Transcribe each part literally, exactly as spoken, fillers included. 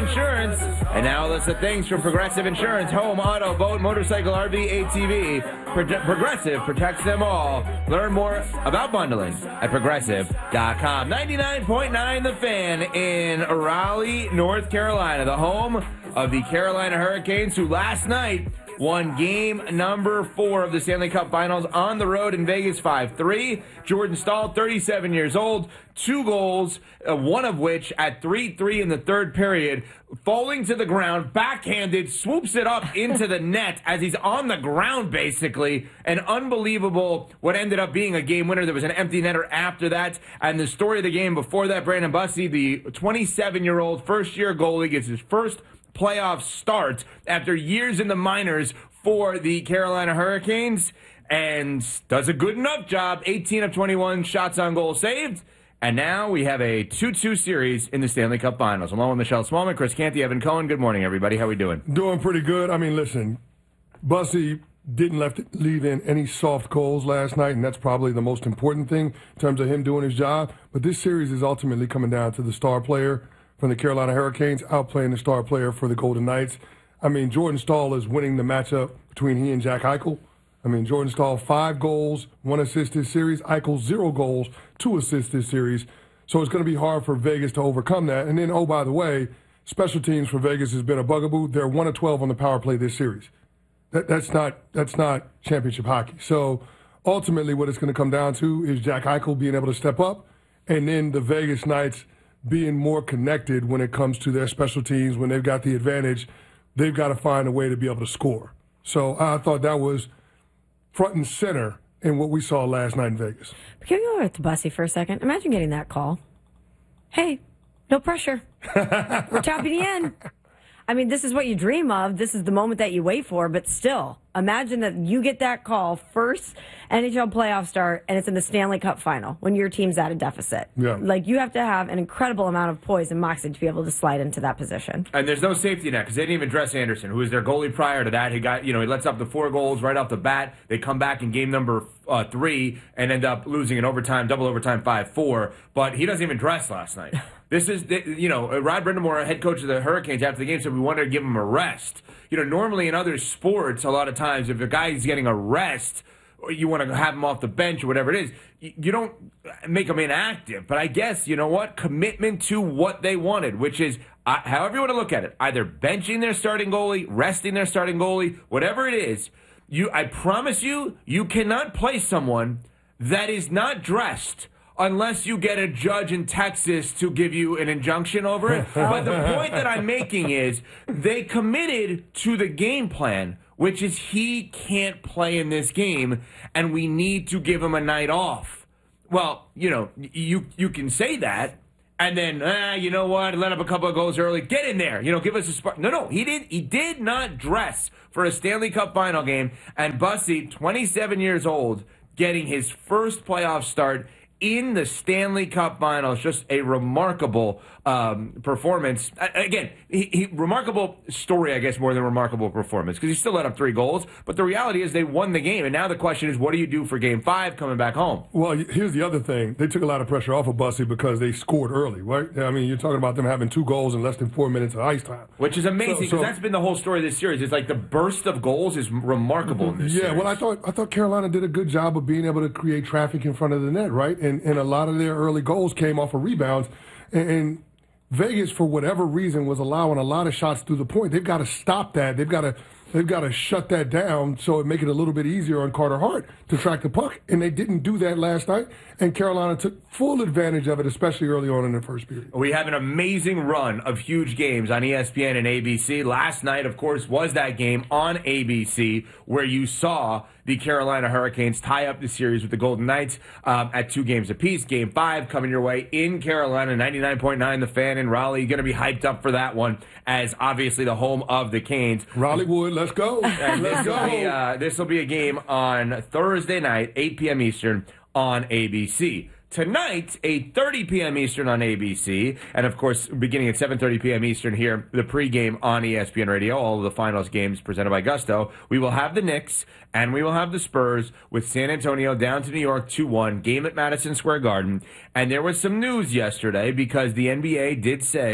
Insurance. And now a list of things from Progressive Insurance: home, auto, boat, motorcycle, R V, A T V. Pro- Progressive protects them all. Learn more about bundling at progressive dot com. ninety-nine point nine The Fan in Raleigh, North Carolina, the home of the Carolina Hurricanes, who last night won game number four of the Stanley Cup Finals on the road in Vegas five three. Jordan Staal, thirty-seven years old, two goals, uh, one of which at three three in the third period, falling to the ground, backhanded, swoops it up into the net as he's on the ground, basically. An unbelievable, what ended up being a game winner. There was an empty netter after that. And the story of the game before that, Brandon Bussi, the twenty-seven-year-old first-year goalie, gets his first playoff start after years in the minors for the Carolina Hurricanes and does a good enough job. eighteen of twenty-one shots on goal saved. And now we have a two two series in the Stanley Cup Finals. Along with Michelle Smallman, Chris Canty, Evan Cohen. Good morning, everybody. How are we doing? Doing pretty good. I mean, listen, Bussi didn't left, leave in any soft goals last night, and that's probably the most important thing in terms of him doing his job. But this series is ultimately coming down to the star player from the Carolina Hurricanes outplaying the star player for the Golden Knights. I mean, Jordan Staal is winning the matchup between he and Jack Eichel. I mean, Jordan Staal, five goals, one assist this series. Eichel, zero goals, two assists this series. So it's going to be hard for Vegas to overcome that. And then, oh, by the way, special teams for Vegas has been a bugaboo. They're one of twelve on the power play this series. That, that's not that's not championship hockey. So ultimately what it's going to come down to is Jack Eichel being able to step up, and then the Vegas Knights being more connected when it comes to their special teams. When they've got the advantage, they've got to find a way to be able to score. So I thought that was front and center in what we saw last night in Vegas. But can we go over to Bussi for a second? Imagine getting that call. Hey, no pressure. We're tapping you in. I mean, this is what you dream of. This is the moment that you wait for. But still, imagine that you get that call, first N H L playoff start, and it's in the Stanley Cup final when your team's at a deficit. Yeah. Like, you have to have an incredible amount of poise and moxie to be able to slide into that position. And there's no safety net because they didn't even dress Anderson, who was their goalie prior to that. He got, you know, he lets up the four goals right off the bat. They come back in game number uh, three and end up losing in overtime, double overtime, five four. But he doesn't even dress last night. This is, you know, Rod Brindamore, head coach of the Hurricanes, after the game said we wanted to give him a rest. You know, normally in other sports, a lot of times, if a guy is getting a rest, or you want to have him off the bench or whatever it is, you don't make him inactive. But I guess, you know what, commitment to what they wanted, which is, uh, however you want to look at it, either benching their starting goalie, resting their starting goalie, whatever it is, you, I promise you, you cannot play someone that is not dressed unless you get a judge in Texas to give you an injunction over it. But the point that I'm making is they committed to the game plan, which is he can't play in this game, and we need to give him a night off. Well, you know, you you can say that, and then, ah, you know what, let up a couple of goals early. Get in there. You know, give us a spark. No, no, he did, he did not dress for a Stanley Cup final game, and Bussi, twenty-seven years old, getting his first playoff start in the Stanley Cup Finals. Just a remarkable um, performance. Again, he, he, remarkable story, I guess, more than remarkable performance, because he still let up three goals. But the reality is they won the game. And now the question is, what do you do for game five coming back home? Well, here's the other thing. They took a lot of pressure off of Bussi because they scored early, right? I mean, you're talking about them having two goals in less than four minutes of ice time. Which is amazing, because so, so, that's been the whole story of this series. It's like the burst of goals is remarkable in this yeah, series. well, I thought I thought Carolina did a good job of being able to create traffic in front of the net, right? And and a lot of their early goals came off of rebounds. And, and Vegas, for whatever reason, was allowing a lot of shots through the point. They've got to stop that. They've got to they've got to shut that down so it make it a little bit easier on Carter Hart to track the puck. And they didn't do that last night. And Carolina took full advantage of it, especially early on in the first period. We have an amazing run of huge games on E S P N and A B C. Last night, of course, was that game on A B C where you saw the Carolina Hurricanes tie up the series with the Golden Knights um, at two games apiece. Game five coming your way in Carolina, ninety-nine point nine The Fan in Raleigh. You're going to be hyped up for that one as obviously the home of the Canes. Raleighwood, let's go. And let's this go. Will be, uh, this will be a game on Thursday night, eight p.m. Eastern on A B C. Tonight, eight thirty p.m. Eastern on A B C, and of course, beginning at seven thirty p.m. Eastern here, the pregame on E S P N Radio, all of the finals games presented by Gusto. We will have the Knicks, and we will have the Spurs with San Antonio down to New York two one, game at Madison Square Garden. And there was some news yesterday because the N B A did say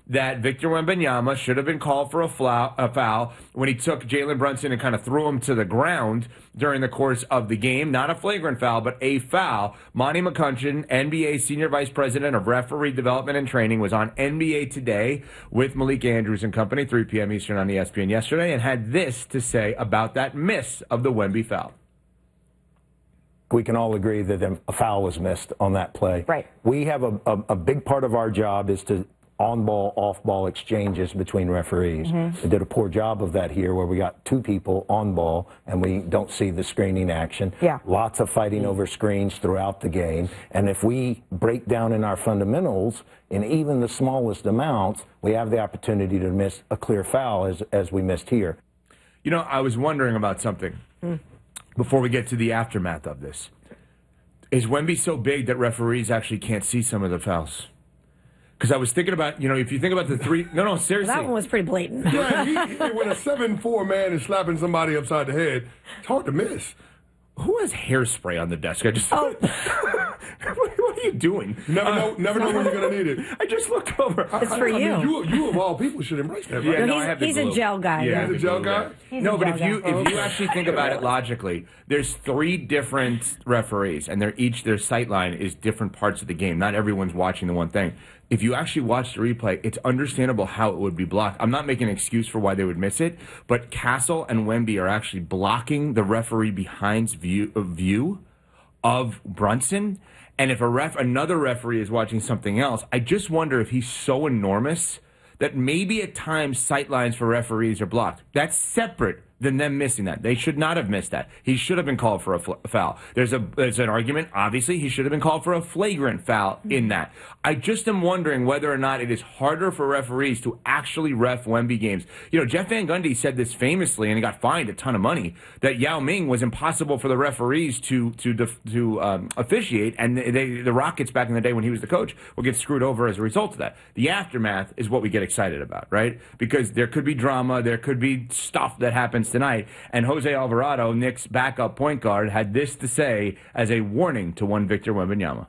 that Victor Wembanyama should have been called for a foul, a foul when he took Jalen Brunson and kind of threw him to the ground during the course of the game. Not a flagrant foul, but a foul. Monty McCutcheon, N B A Senior Vice President of Referee Development and Training, was on N B A Today with Malik Andrews and company, three p.m. Eastern on E S P N yesterday, and had this to say about that miss of the Wemby foul. We can all agree that a foul was missed on that play. Right. We have a, a, a big part of our job is to on-ball, off-ball exchanges between referees. Mm-hmm. They did a poor job of that here where we got two people on ball and we don't see the screening action. Yeah. Lots of fighting over screens throughout the game. And if we break down in our fundamentals in even the smallest amounts, we have the opportunity to miss a clear foul as, as we missed here. You know, I was wondering about something mm. before we get to the aftermath of this. Is Wemby so big that referees actually can't see some of the fouls? Because I was thinking about, you know, if you think about the three... No, no, seriously. That one was pretty blatant. Yeah, he, he, when a seven four man is slapping somebody upside the head, it's hard to miss. Who has hairspray on the desk? I just... Oh. What are you doing? You never know, uh, never know when you're going to need it. I just looked over. It's I, for I, you. I mean, you. You, of all people, should embrace that, right? Yeah, no, no, he's, I have the he's a glue. gel guy. Yeah, he's a gel guy? He's no, a but gel if you guy. if Okay. you actually think about it logically, there's three different referees, and they're each their sight line is different parts of the game. Not everyone's watching the one thing. If you actually watch the replay, it's understandable how it would be blocked. I'm not making an excuse for why they would miss it, but Castle and Wemby are actually blocking the referee behind's view view of Brunson. And if a ref, another referee is watching something else, I just wonder if he's so enormous that maybe at times sight lines for referees are blocked. That's separate than them missing that. They should not have missed that. He should have been called for a fl- foul. There's a there's an argument, obviously, he should have been called for a flagrant foul in that. I just am wondering whether or not it is harder for referees to actually ref Wemby games. You know, Jeff Van Gundy said this famously, and he got fined a ton of money, that Yao Ming was impossible for the referees to to def- to um, officiate, and they, the Rockets back in the day when he was the coach would get screwed over as a result of that. The aftermath is what we get excited about, right? Because there could be drama, there could be stuff that happens tonight, and Jose Alvarado, Knicks' backup point guard, had this to say as a warning to one Victor Wembanyama.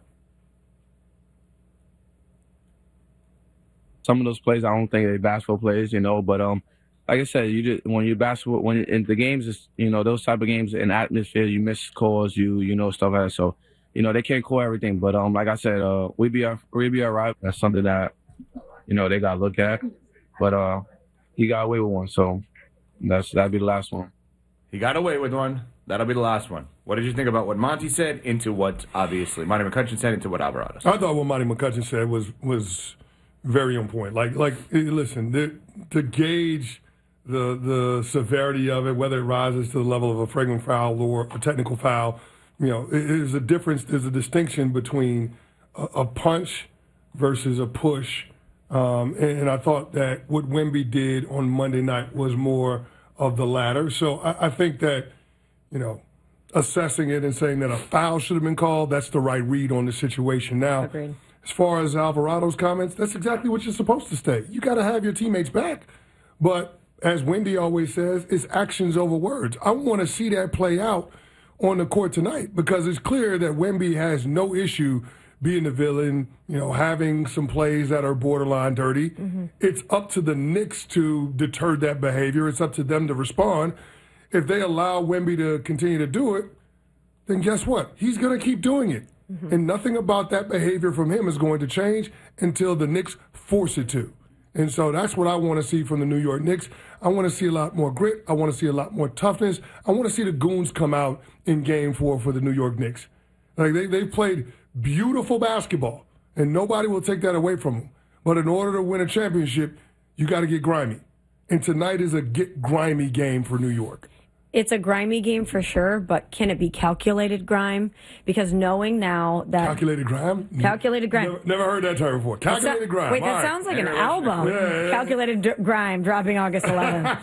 Some of those plays, I don't think they basketball plays, you know. But um, like I said, you just when you basketball, when in the games, is you know those type of games in atmosphere, you miss calls, you you know stuff like that. So, you know they can't call everything. But um, like I said, uh, we be we be alright. That's something that you know they gotta look at. But uh, he got away with one, so that's that'd be the last one. He got away with one. That'll be the last one. What did you think about what Monty said into what, obviously, Monty McCutcheon said into what Alvarado said? I thought what Monty McCutcheon said was was very on point. Like, like listen, the, to gauge the the severity of it, whether it rises to the level of a flagrant foul or a technical foul, you know, it, there's a difference. There's a distinction between a, a punch versus a push. Um, and, and I thought that what Wemby did on Monday night was more of the latter. So I, I think that, you know, assessing it and saying that a foul should have been called, that's the right read on the situation. Now, Agreed. As far as Alvarado's comments, that's exactly what you're supposed to say. You got to have your teammates back. But as Wendy always says, it's actions over words. I want to see that play out on the court tonight because it's clear that Wemby has no issue being the villain, you know, having some plays that are borderline dirty. Mm-hmm. It's up to the Knicks to deter that behavior. It's up to them to respond. If they allow Wemby to continue to do it, then guess what? He's going to keep doing it. Mm-hmm. And nothing about that behavior from him is going to change until the Knicks force it to. And so that's what I want to see from the New York Knicks. I want to see a lot more grit. I want to see a lot more toughness. I want to see the goons come out in game four for the New York Knicks. Like they, they've played beautiful basketball, and nobody will take that away from them. But in order to win a championship, you got to get grimy. And tonight is a get grimy game for New York. It's a grimy game for sure, but can it be calculated grime? Because knowing now that... Calculated grime? Calculated grime. Never, never heard that term before. Calculated so, grime. Wait, that All sounds right. like an album. Yeah, yeah. Calculated D- Grime, dropping August eleventh.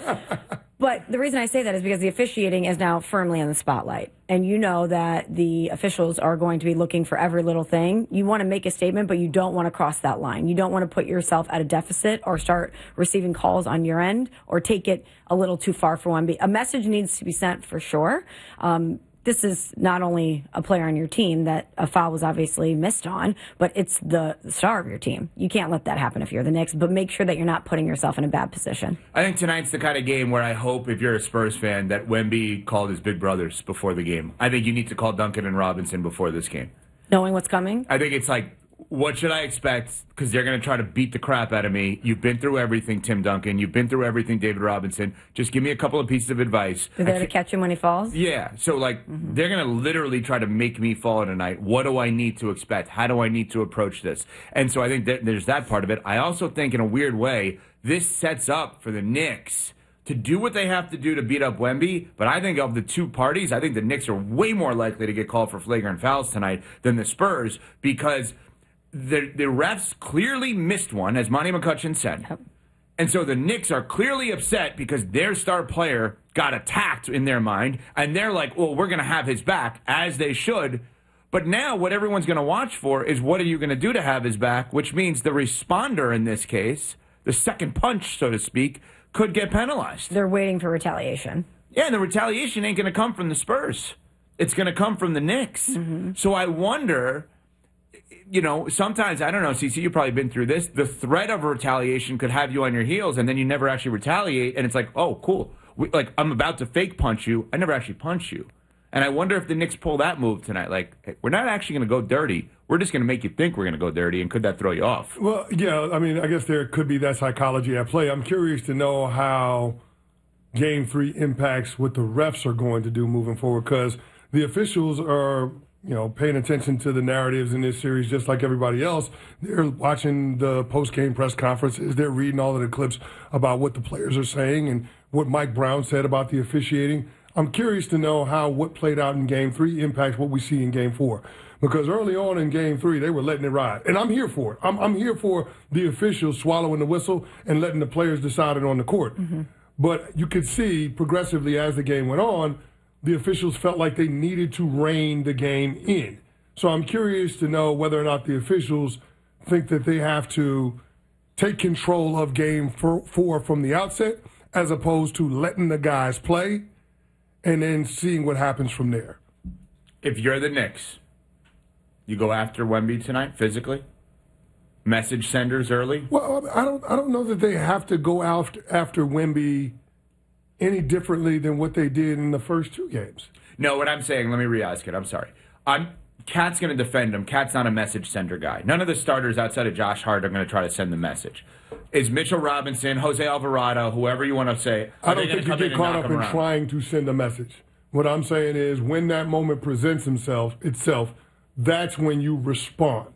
But the reason I say that is because the officiating is now firmly in the spotlight. And you know that the officials are going to be looking for every little thing. You want to make a statement, but you don't want to cross that line. You don't want to put yourself at a deficit or start receiving calls on your end or take it a little too far for one. A message needs to be sent for sure. Um, this is not only a player on your team that a foul was obviously missed on, but it's the star of your team. You can't let that happen if you're the Knicks, but make sure that you're not putting yourself in a bad position. I think tonight's the kind of game where I hope, if you're a Spurs fan, that Wemby called his big brothers before the game. I think you need to call Duncan and Robinson before this game. Knowing what's coming? I think it's like, what should I expect? Because they're going to try to beat the crap out of me. You've been through everything, Tim Duncan. You've been through everything, David Robinson. Just give me a couple of pieces of advice. You're there to catch him when he falls? Yeah. So, like, mm-hmm. they're going to literally try to make me fall tonight. What do I need to expect? How do I need to approach this? And so I think that there's that part of it. I also think, in a weird way, this sets up for the Knicks to do what they have to do to beat up Wemby. But I think of the two parties, I think the Knicks are way more likely to get called for flagrant fouls tonight than the Spurs, because The, the refs clearly missed one, as Monty McCutcheon said. Yep. And so the Knicks are clearly upset because their star player got attacked in their mind. And they're like, well, we're going to have his back, as they should. But now what everyone's going to watch for is, what are you going to do to have his back? Which means the responder in this case, the second punch, so to speak, could get penalized. They're waiting for retaliation. Yeah, and the retaliation ain't going to come from the Spurs. It's going to come from the Knicks. Mm-hmm. So I wonder... You know, sometimes, I don't know, C C, you've probably been through this. The threat of retaliation could have you on your heels, and then you never actually retaliate, and it's like, oh, cool. We, like, I'm about to fake punch you. I never actually punch you. And I wonder if the Knicks pull that move tonight. Like, hey, we're not actually going to go dirty. We're just going to make you think we're going to go dirty, and could that throw you off? Well, yeah, I mean, I guess there could be that psychology at play. I'm curious to know how Game three impacts what the refs are going to do moving forward, because the officials are... you know, paying attention to the narratives in this series just like everybody else. They're watching the post-game press conferences. They're reading all of the clips about what the players are saying and what Mike Brown said about the officiating. I'm curious to know how what played out in Game three impacts what we see in Game four. Because early on in Game three, they were letting it ride. And I'm here for it. I'm, I'm here for the officials swallowing the whistle and letting the players decide it on the court. Mm-hmm. But you could see progressively as the game went on, the officials felt like they needed to rein the game in. So I'm curious to know whether or not the officials think that they have to take control of game four from the outset, as opposed to letting the guys play and then seeing what happens from there. If you're the Knicks, you go after Wemby tonight physically? Message senders early? Well, I don't I don't know that they have to go after, after Wemby any differently than what they did in the first two games. No, what I'm saying, let me re-ask it. I'm sorry. I'm Cat's going to defend him. Cat's not a message sender guy. None of the starters outside of Josh Hart are going to try to send the message. Is Mitchell Robinson, Jose Alvarado, whoever you want to say, I don't think you get caught up in around? trying to send a message. What I'm saying is, when that moment presents himself itself, that's when you respond.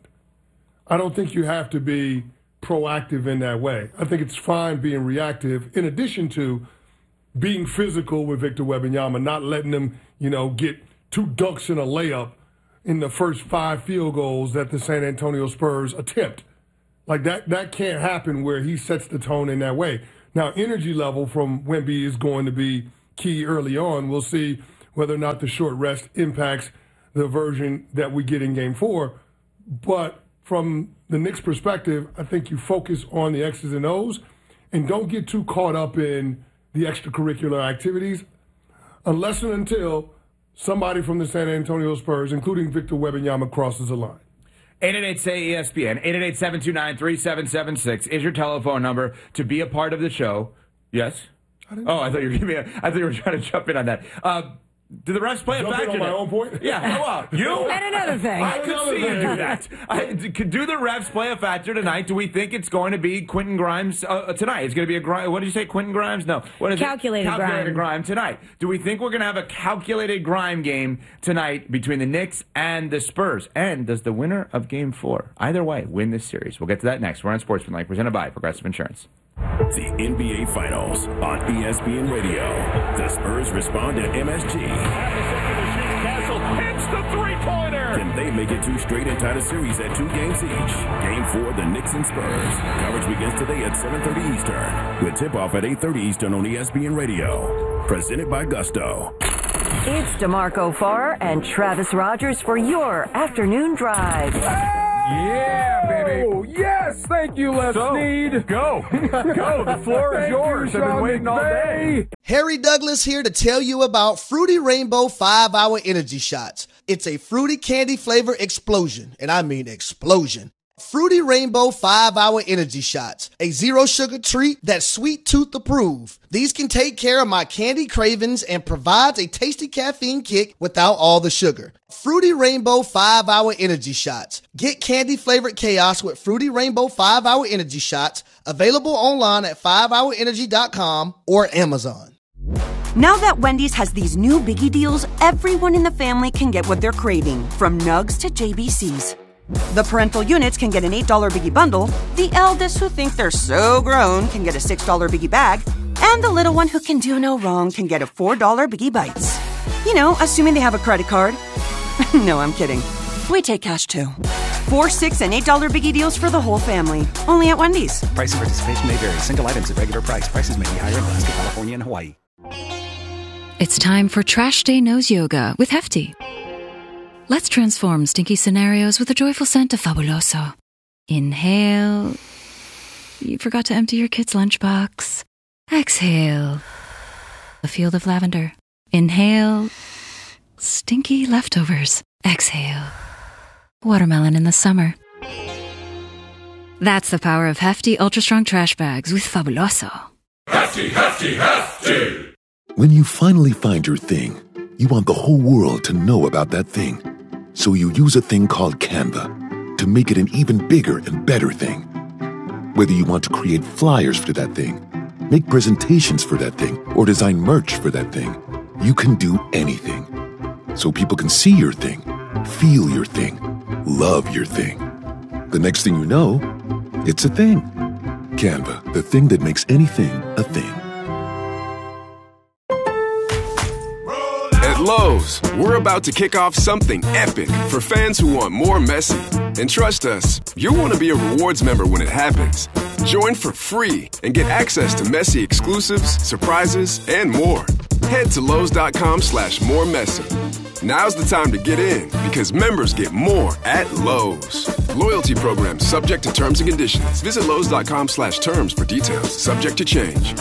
I don't think you have to be proactive in that way. I think it's fine being reactive, in addition to being physical with Victor Wembanyama, not letting him, you know, get two dunks and a layup in the first five field goals that the San Antonio Spurs attempt. Like, that that can't happen where he sets the tone in that way. Now, energy level from Wemby is going to be key early on. We'll see whether or not the short rest impacts the version that we get in Game four. But from the Knicks' perspective, I think you focus on the X's and O's and don't get too caught up in the extracurricular activities, unless and until somebody from the San Antonio Spurs, including Victor Wembanyama, crosses the line. eight eight eight, S A Y, E S P N, eight eight eight, seven two nine, three seven seven six is your telephone number to be a part of the show. Yes? I oh, I thought you were giving me a, I thought you were trying to jump in on that. Uh, Do the refs play a Jump factor? on my own point? Yeah, well, you. And another thing. I could see you do that. I, do the refs play a factor tonight? Do we think it's going to be Quentin Grimes uh, tonight? It's going to be a Grimes. What did you say, Quentin Grimes? No. What is calculated it? Calculated grime. grime tonight. Do we think we're going to have a calculated grime game tonight between the Knicks and the Spurs? And does the winner of Game Four, either way, win this series? We'll get to that next. We're on Sportsmanlike, presented by Progressive Insurance. The N B A Finals on E S P N Radio. The Spurs respond to M S G. Castle hits the three-pointer. Can they make it two straight and tie the series at two games each? Game four, the Knicks and Spurs. Coverage begins today at seven thirty Eastern, with tip-off at eight thirty Eastern on E S P N Radio. Presented by Gusto. It's DeMarco Farr and Travis Rogers for your afternoon drive. Yeah, baby. Oh, yes. Thank you, Les So, Snead. Go. Go. The floor is Thank yours. you, I've been Sean waiting all day. Harry Douglas here to tell you about Fruity Rainbow five hour Energy Shots. It's a fruity candy flavor explosion, and I mean explosion. Fruity Rainbow five hour Energy Shots, a zero sugar treat that's sweet tooth approved. These can take care of my candy cravings and provides a tasty caffeine kick without all the sugar. Fruity Rainbow five hour Energy Shots. Get candy flavored chaos with Fruity Rainbow five hour Energy Shots, available online at five hour energy dot com or Amazon. Now that Wendy's has these new biggie deals, everyone in the family can get what they're craving, from nugs to J B Cs. The parental units can get an eight dollar biggie bundle, the eldest who think they're so grown can get a six dollar biggie bag, and the little one who can do no wrong can get a four dollar biggie bites. You know, assuming they have a credit card. No, I'm kidding. We take cash too. Four, six, and eight dollar biggie deals for the whole family. Only at Wendy's. Price and participation may vary. Single items at regular price. Prices may be higher in Alaska, California, and Hawaii. It's time for Trash Day Nose Yoga with Hefty. Let's transform stinky scenarios with a joyful scent of Fabuloso. Inhale. You forgot to empty your kid's lunchbox. Exhale. A field of lavender. Inhale. Stinky leftovers. Exhale. Watermelon in the summer. That's the power of Hefty Ultra Strong Trash Bags with Fabuloso. Hefty, hefty, hefty! When you finally find your thing, you want the whole world to know about that thing. So you use a thing called Canva to make it an even bigger and better thing. Whether you want to create flyers for that thing, make presentations for that thing, or design merch for that thing, you can do anything. So people can see your thing, feel your thing, love your thing. The next thing you know, it's a thing. Canva, the thing that makes anything a thing. At Lowe's, we're about to kick off something epic for fans who want more Messi. And trust us, you'll want to be a rewards member when it happens. Join for free and get access to Messi exclusives, surprises, and more. Head to Lowe's.com slash more Messi. Now's the time to get in because members get more at Lowe's. Loyalty program subject to terms and conditions. Visit Lowe's.com slash terms for details. Subject to change.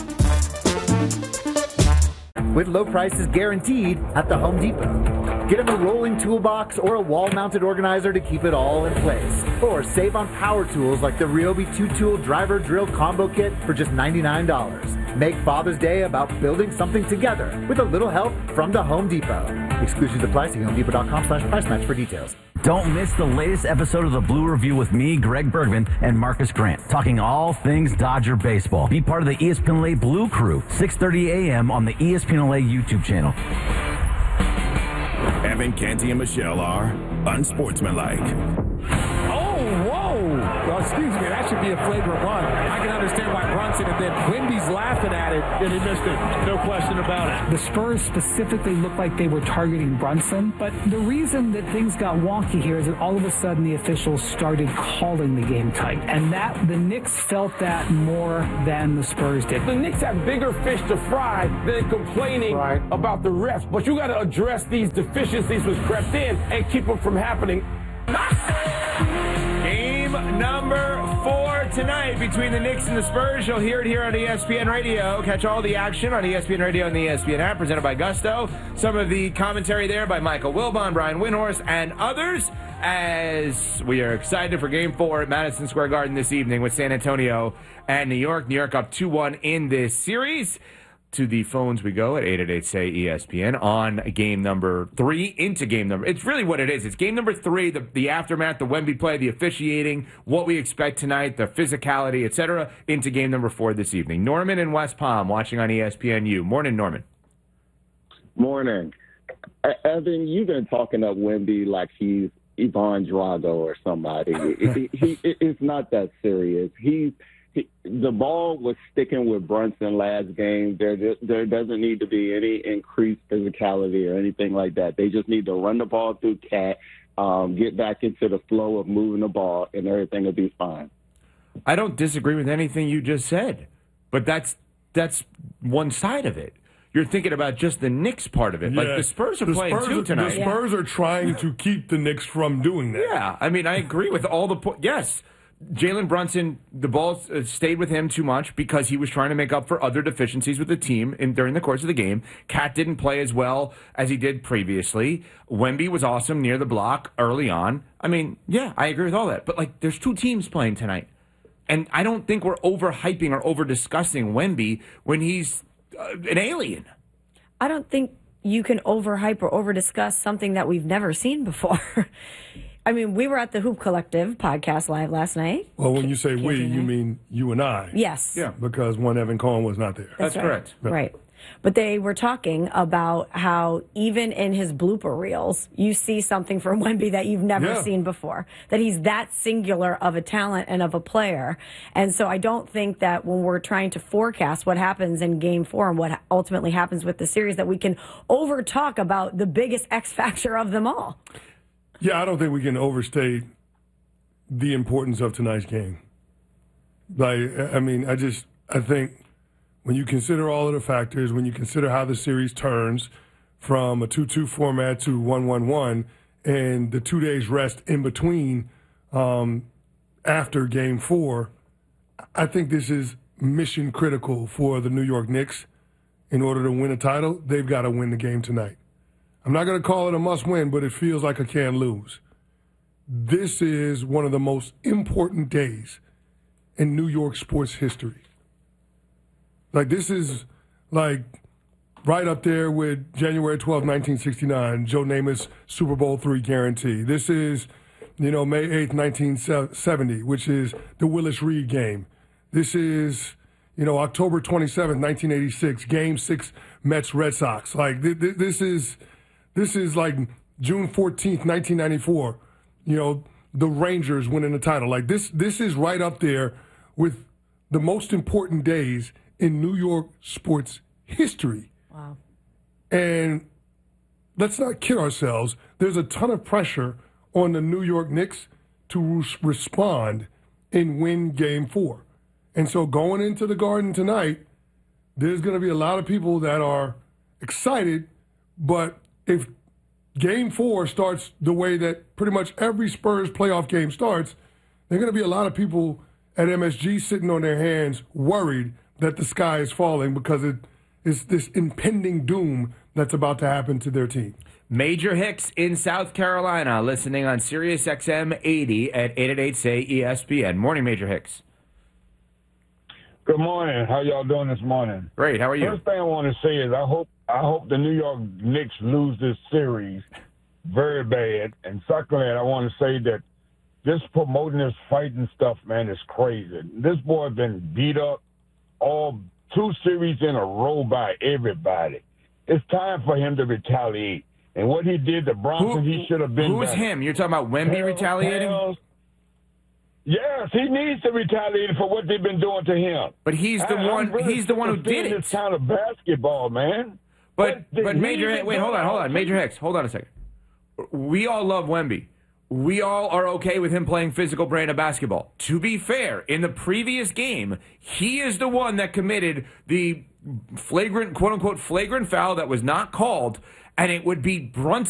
With low prices guaranteed at the Home Depot. Get them a rolling toolbox or a wall-mounted organizer to keep it all in place. Or save on power tools like the Ryobi two-tool driver drill combo kit for just ninety-nine dollars. Make Father's Day about building something together with a little help from the Home Depot. Exclusions apply. See homedepot.com slash price match for details. Don't miss the latest episode of the Blue Review with me, Greg Bergman, and Marcus Grant, talking all things Dodger baseball. Be part of the E S P N L A Blue Crew, six thirty a.m. on the E S P N L A YouTube channel. Evan, Canty, and Michelle are unsportsmanlike. Oh, whoa. Well, excuse me, that should be a flagrant one. I can understand why Brunson and then Wendy's laughing at it, and he missed it. No question about it. The Spurs specifically looked like they were targeting Brunson, but the reason that things got wonky here is that all of a sudden the officials started calling the game tight, and that the Knicks felt that more than the Spurs did. The Knicks have bigger fish to fry than complaining right. about the refs, but you got to address these deficiencies which crept in and keep them from happening. Game number four tonight between the Knicks and the Spurs. You'll hear it here on E S P N Radio. Catch all the action on E S P N Radio and the E S P N app, presented by Gusto. Some of the commentary there by Michael Wilbon, Brian Windhorst, and others, as we are excited for Game four at Madison Square Garden this evening with San Antonio and New York. New York up two one in this series. To the phones we go at eight eight eight, S A Y, E S P N on game number three into game number. It's really what it is. It's game number three, the, the aftermath, the Wemby play, the officiating, what we expect tonight, the physicality, et cetera, into game number four this evening. Norman in West Palm watching on E S P N U. Morning, Norman. Morning. Evan, you've been talking up Wemby like he's Ivan Drago or somebody. he, he, he, it's not that serious. He's He, the ball was sticking with Brunson last game. There, there doesn't need to be any increased physicality or anything like that. They just need to run the ball through Cat, um, get back into the flow of moving the ball, and everything will be fine. I don't disagree with anything you just said, but that's that's one side of it. you're thinking about just the Knicks part of it. Like Yeah. the Spurs are The playing Spurs too are- tonight. The Spurs are trying to keep the Knicks from doing that. Yeah, I mean, I agree with all the points. Yes, Jalen Brunson, the ball uh, stayed with him too much because he was trying to make up for other deficiencies with the team in, during the course of the game. Cat didn't play as well as he did previously. Wemby was awesome near the block early on. I mean, yeah, I agree with all that. But, like, there's two teams playing tonight. And I don't think we're overhyping or over-discussing Wemby when he's uh, an alien. I don't think you can overhype or over-discuss something that we've never seen before. I mean, we were at the Hoop Collective podcast live last night. Well, when you say we, you mean you and I. Yes. Yeah. Because one Evan Cohen was not there. That's, right. Right. But they were talking about how even in his blooper reels, you see something from Wemby that you've never Yeah. seen before, that he's that singular of a talent and of a player. And so I don't think that when we're trying to forecast what happens in game four and what ultimately happens with the series, that we can over talk about the biggest X factor of them all. Yeah, I don't think we can overstate the importance of tonight's game. Like, I mean, I just, I think when you consider all of the factors, when you consider how the series turns from a two two format to one one one, and the two days rest in between um, after game four, I think this is mission critical for the New York Knicks. In order to win a title, they've got to win the game tonight. I'm not going to call it a must-win, but it feels like a can-lose. This is one of the most important days in New York sports history. Like, this is, like, right up there with January twelfth, nineteen sixty-nine, Joe Namath's Super Bowl three guarantee. This is, you know, May eighth, nineteen seventy, which is the Willis Reed game. This is, you know, October twenty-seventh, nineteen eighty-six, Game six, Mets-Red Sox. Like, th- th- this is... This is like June fourteenth, nineteen ninety-four, you know, the Rangers winning the title. Like, this this is right up there with the most important days in New York sports history. Wow. And let's not kid ourselves. There's a ton of pressure on the New York Knicks to re- respond and win game four. And so going into the Garden tonight, there's going to be a lot of people that are excited, but if game four starts the way that pretty much every Spurs playoff game starts, there are going to be a lot of people at M S G sitting on their hands worried that the sky is falling because it is this impending doom that's about to happen to their team. Major Hicks in South Carolina, listening on Sirius X M eighty at eight eighty-eight S A E S P N. Morning, Major Hicks. Good morning. How y'all doing this morning? Great. How are you? First thing I want to say is I hope I hope the New York Knicks lose this series very bad. And secondly, I want to say that this promoting this fighting stuff, man, is crazy. This boy been beat up all two series in a row by everybody. It's time for him to retaliate. And what he did to Bronson, he should have been. Who is better. him? You're talking about Wemby Hell, retaliating? hell, Yes, he needs to retaliate for what they've been doing to him. But he's the I- I'm one. really He's the one who sick of seeing did it. This kind of basketball, man. But What but did Major he Hicks, wait, do? hold on, hold on. Major Hicks, hold on a second. We all love Wemby. We all are okay with him playing physical brand of basketball. To be fair, in the previous game, he is the one that committed the flagrant, quote unquote, flagrant foul that was not called, and it would be Brunson.